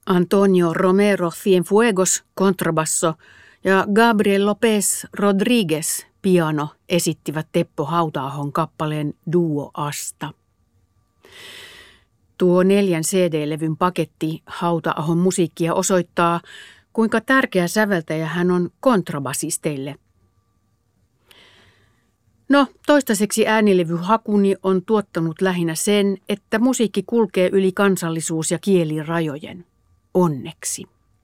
Antonio Romero Cienfuegos kontrabasso ja Gabriel López Rodríguez piano esittivät Teppo Hauta-ahon kappaleen Duo Asta. Tuo 4 CD-levyn paketti Hauta-ahon musiikkia osoittaa, kuinka tärkeä säveltäjä hän on kontrabasisteille. No, toistaiseksi äänilevyhakuni on tuottanut lähinnä sen, että musiikki kulkee yli kansallisuus- ja kielirajojen. Onneksi.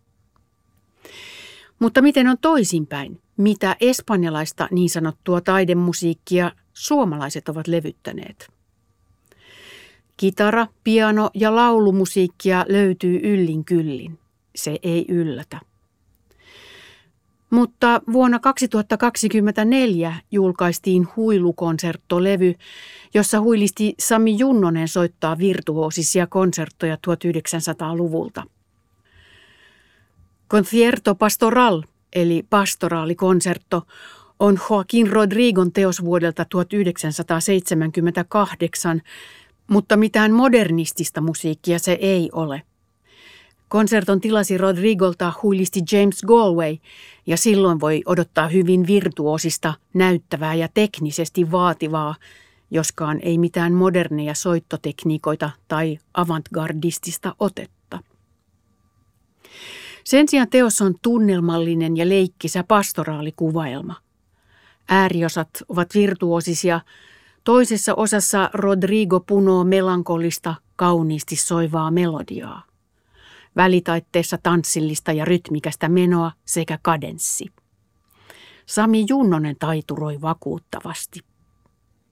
Mutta miten on toisinpäin? Mitä espanjalaista niin sanottua taidemusiikkia suomalaiset ovat levyttäneet? Kitara, piano ja laulumusiikkia löytyy yllin kyllin. Se ei yllätä. Mutta vuonna 2024 julkaistiin Huilukonserttolevy, jossa huilisti Sami Junnonen soittaa virtuoosisia konserttoja 1900-luvulta. Concierto Pastoral, eli pastoraalikonsertto, on Joaquín Rodrigon teos vuodelta 1978, mutta mitään modernistista musiikkia se ei ole. Konserton tilasi Rodrigolta huilisti James Galway, ja silloin voi odottaa hyvin virtuosista, näyttävää ja teknisesti vaativaa, joskaan ei mitään moderneja soittotekniikoita tai avantgardistista otetta. Sen sijaan teos on tunnelmallinen ja leikkisä pastoraalikuvaelma. Ääriosat ovat virtuosisia, toisessa osassa Rodrigo punoo melankolista, kauniisti soivaa melodiaa. Välitaitteessa tanssillista ja rytmikästä menoa sekä kadenssi. Sami Junnonen taituroi vakuuttavasti.